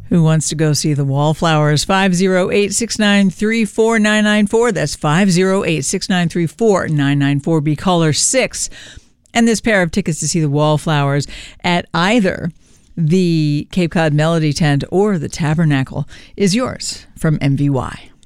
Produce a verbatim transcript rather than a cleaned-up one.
Who wants to go see the Wallflowers? five oh eight, six nine three, four nine nine four. That's five oh eight, six nine three, four nine nine four. Be caller six. And this pair of tickets to see the Wallflowers at either the Cape Cod Melody Tent or the Tabernacle is yours from M V Y.